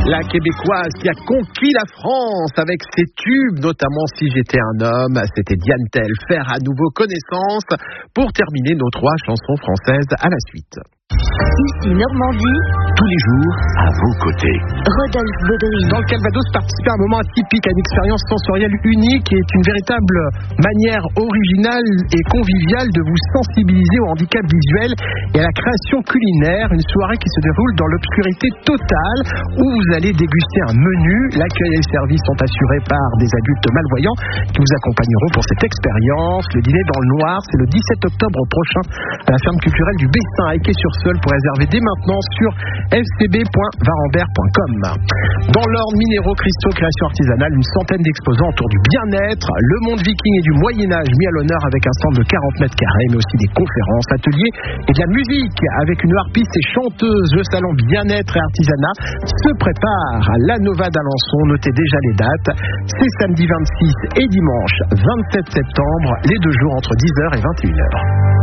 La québécoise qui a conquis la France avec ses tubes, notamment Si j'étais un homme, c'était Diane Tell. Faire à nouveau connaissance pour terminer nos 3 chansons françaises à la suite. Ici Normandie, tous les jours à vos côtés. Rodolphe Baudry. Dans le Calvados, participer à un moment atypique, à une expérience sensorielle unique et est une véritable manière originale et conviviale de vous sensibiliser au handicap visuel et à la création culinaire. Une soirée qui se déroule dans l'obscurité totale où vous allez déguster un menu. L'accueil et le service sont assurés par des adultes malvoyants qui vous accompagneront pour cette expérience. Le dîner dans le noir, c'est le 17 octobre prochain à la ferme culturelle du Bessin à Équay-sur-Seul, pour réserver dès maintenant sur fcb.varambert.com. Dans l'ordre minéraux, cristaux, création artisanale, une centaine d'exposants autour du bien-être, le monde viking et du Moyen-Âge mis à l'honneur avec un stand de 40 mètres carrés, mais aussi des conférences, ateliers et de la musique avec une harpiste et chanteuse. Le salon bien-être et artisanat se prépare à la Nova d'Alençon. Notez déjà les dates. C'est samedi 26 et dimanche 27 septembre, les 2 jours entre 10h et 21h.